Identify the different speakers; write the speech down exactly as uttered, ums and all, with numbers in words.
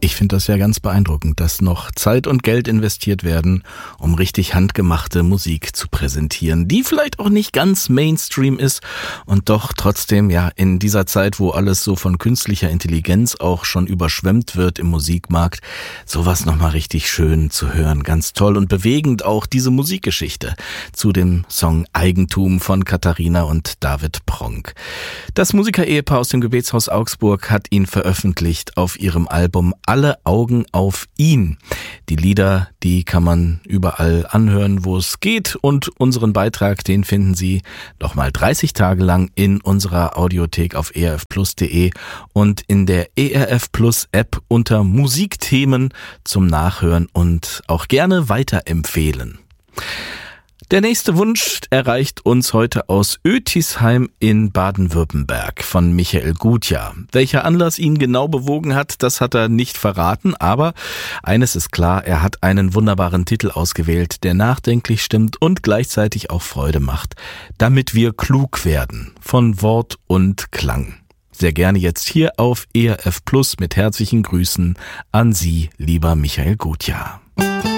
Speaker 1: Ich finde das ja ganz beeindruckend, dass noch Zeit und Geld investiert werden, um richtig handgemachte Musik zu präsentieren, die vielleicht auch nicht ganz Mainstream ist und doch trotzdem ja in dieser Zeit, wo alles so von künstlicher Intelligenz auch schon überschwemmt wird im Musikmarkt, sowas nochmal richtig schön zu hören. Ganz toll und bewegend auch diese Musikgeschichte zu dem Song Eigentum von Katharina und David Pronk. Das Musiker-Ehepaar aus dem Gebetshaus Augsburg hat ihn veröffentlicht auf ihrem Album Alle Augen auf ihn. Die Lieder, die kann man überall anhören, wo es geht, und unseren Beitrag, den finden Sie nochmal dreißig Tage lang in unserer Audiothek auf e r f plus punkt d e und in der E R F Plus App unter Musikthemen zum Nachhören und auch gerne weiterempfehlen. Der nächste Wunsch erreicht uns heute aus Ötisheim in Baden-Württemberg von Michael Gutjahr. Welcher Anlass ihn genau bewogen hat, das hat er nicht verraten, aber eines ist klar, er hat einen wunderbaren Titel ausgewählt, der nachdenklich stimmt und gleichzeitig auch Freude macht. Damit wir klug werden, von Wort und Klang. Sehr gerne jetzt hier auf E R F Plus mit herzlichen Grüßen an Sie, lieber Michael Gutjahr.